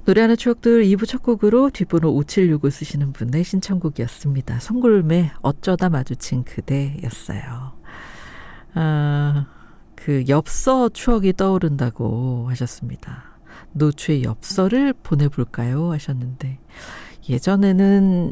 노래하는 추억들 2부 첫 곡으로 뒷번호 5765 쓰시는 분의 신청곡이었습니다. 송골매 어쩌다 마주친 그대였어요. 그 엽서 추억이 떠오른다고 하셨습니다. 노초의 엽서를 보내볼까요? 하셨는데 예전에는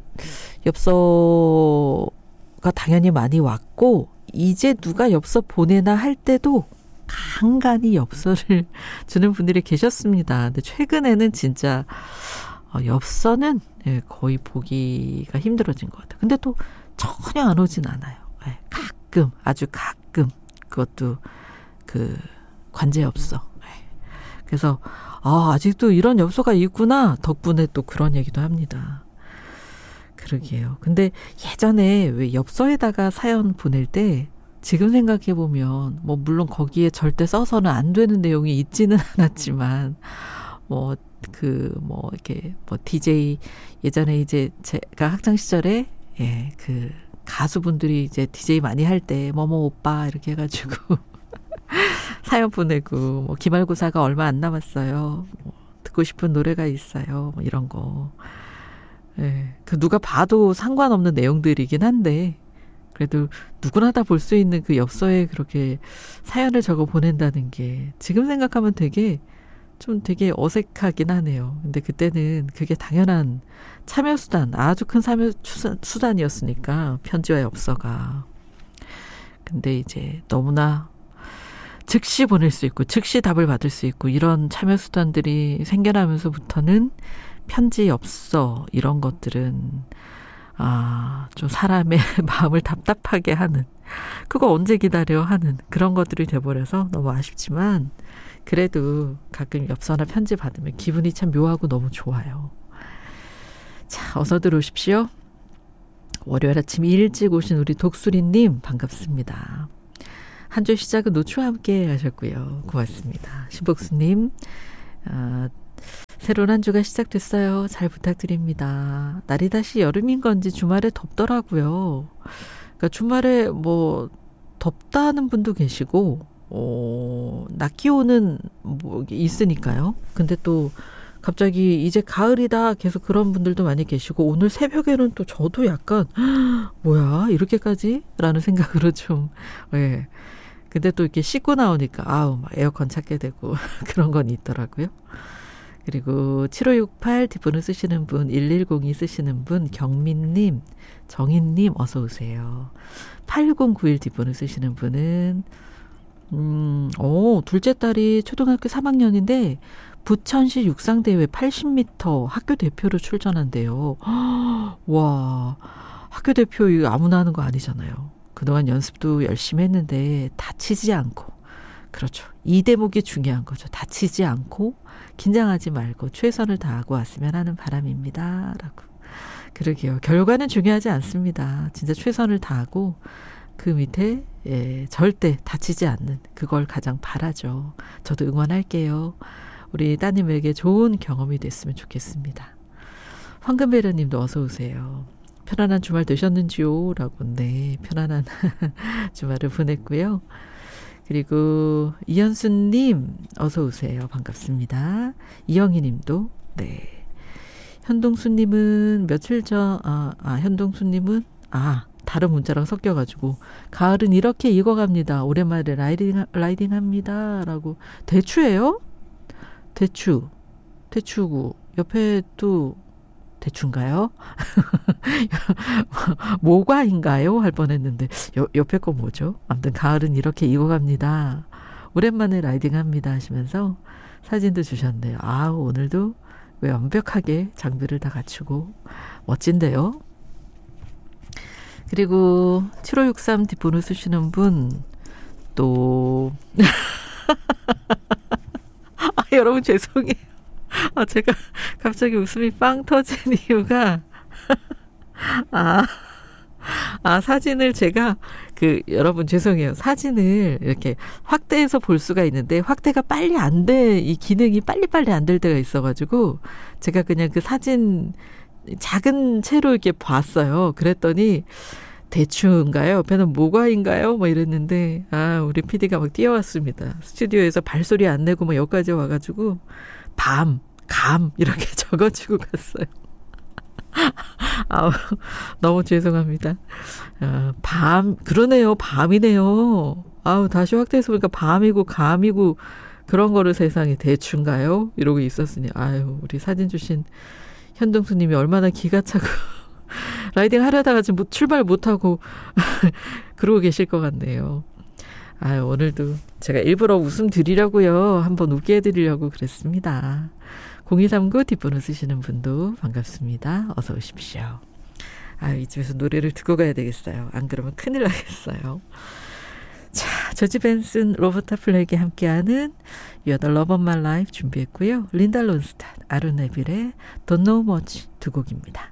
엽서가 당연히 많이 왔고 이제 누가 엽서 보내나 할 때도 간간히 엽서를 주는 분들이 계셨습니다. 근데 최근에는 진짜 엽서는 거의 보기가 힘들어진 것 같아요. 근데 또 전혀 안 오진 않아요. 가끔 아주 가끔 그것도 그 관제 엽서. 그래서 아직도 이런 엽서가 있구나 덕분에 또 그런 얘기도 합니다. 그러게요. 근데 예전에 왜 엽서에다가 사연 보낼 때 지금 생각해보면 뭐 물론 거기에 절대 써서는 안 되는 내용이 있지는 않았지만 이렇게 DJ 예전에 이제 제가 학창 시절에 그 가수분들이 이제 DJ 많이 할 때 뭐뭐 오빠 이렇게 해가지고 사연 보내고 뭐 기말고사가 얼마 안 남았어요. 뭐 듣고 싶은 노래가 있어요. 뭐 이런 거. 그 누가 봐도 상관없는 내용들이긴 한데 그래도 누구나 다 볼 수 있는 그 엽서에 그렇게 사연을 적어 보낸다는 게 지금 생각하면 되게 어색하긴 하네요. 근데 그때는 그게 당연한 참여수단, 아주 큰 참여수단이었으니까 편지와 엽서가. 근데 이제 너무나 즉시 보낼 수 있고 즉시 답을 받을 수 있고 이런 참여수단들이 생겨나면서부터는 편지, 엽서 이런 것들은 좀 사람의 마음을 답답하게 하는 그거 언제 기다려 하는 그런 것들이 돼버려서 너무 아쉽지만 그래도 가끔 엽서나 편지 받으면 기분이 참 묘하고 너무 좋아요. 자, 어서 들어오십시오. 월요일 아침 일찍 오신 우리 독수리님 반갑습니다. 한 주 시작은 노초와 함께 하셨고요. 고맙습니다. 신복수님 새로운 한 주가 시작됐어요. 잘 부탁드립니다. 날이 다시 여름인 건지 주말에 덥더라고요. 그러니까 주말에 뭐 덥다는 분도 계시고 낮 기온은 뭐 있으니까요. 근데 또 갑자기 이제 가을이다 계속 그런 분들도 많이 계시고 오늘 새벽에는 또 저도 약간 뭐야 이렇게까지? 라는 생각으로 좀 근데 또 이렇게 씻고 나오니까 막 에어컨 찾게 되고 그런 건 있더라고요. 그리고 7568 뒷번호 쓰시는 분, 1102 쓰시는 분, 경민님, 정인님 어서 오세요. 8091 뒷번호 쓰시는 분은 둘째 딸이 초등학교 3학년인데 부천시 육상대회 80m 학교 대표로 출전한대요. 와, 학교 대표 이거 아무나 하는 거 아니잖아요. 그동안 연습도 열심히 했는데 다치지 않고 그렇죠. 이 대목이 중요한 거죠. 다치지 않고 긴장하지 말고 최선을 다하고 왔으면 하는 바람입니다. 라고. 그러게요. 결과는 중요하지 않습니다. 진짜 최선을 다하고 그 밑에 절대 다치지 않는 그걸 가장 바라죠. 저도 응원할게요. 우리 따님에게 좋은 경험이 됐으면 좋겠습니다. 황금배려님도 어서 오세요. 편안한 주말 되셨는지요? 라고 네 편안한 주말을 보냈고요. 그리고 이현수님 어서 오세요. 반갑습니다. 이영희님도 네. 현동수님은 며칠 전 현동수님은 다른 문자랑 섞여가지고 가을은 이렇게 익어갑니다. 오랜만에 라이딩합니다. 라고 대추예요? 대추구 옆에 또 대추인가요? 모과인가요? 할 뻔했는데 옆에 거 뭐죠? 아무튼 가을은 이렇게 익어갑니다. 오랜만에 라이딩합니다 하시면서 사진도 주셨네요. 오늘도 왜 완벽하게 장비를 다 갖추고 멋진데요. 그리고 7563 뒷번호 쓰시는 분 또 여러분 죄송해요. 제가 갑자기 웃음이 빵 터진 이유가 사진을 제가 여러분 죄송해요. 사진을 이렇게 확대해서 볼 수가 있는데 확대가 빨리 안 돼. 이 기능이 빨리 안 될 때가 있어가지고 제가 그냥 그 사진 작은 채로 이렇게 봤어요. 그랬더니 대추인가요? 옆에는 모과인가요? 뭐 이랬는데 우리 PD가 막 뛰어왔습니다. 스튜디오에서 발소리 안 내고 뭐 여기까지 와가지고 감 이렇게 적어주고 갔어요. 아우, 너무 죄송합니다. 그러네요. 밤이네요. 아우, 다시 확대해서 보니까 밤이고 감이고 그런 거를 세상에 대충가요? 이러고 있었으니, 아유, 우리 사진 주신 현동수님이 얼마나 기가 차고 라이딩 하려다가 지금 출발 못하고 그러고 계실 것 같네요. 아유, 오늘도 제가 일부러 웃음 드리려고요. 한번 웃게 해드리려고 그랬습니다. 0239 뒷번호 쓰시는 분도 반갑습니다. 어서 오십시오. 아유, 이쯤에서 노래를 듣고 가야 되겠어요. 안 그러면 큰일 나겠어요. 자, 조지 벤슨, 로버타 플렉이 함께하는 You're the Love of My Life 준비했고요. 린다 론스탄, 아론 네빌의 Don't Know Much 두 곡입니다.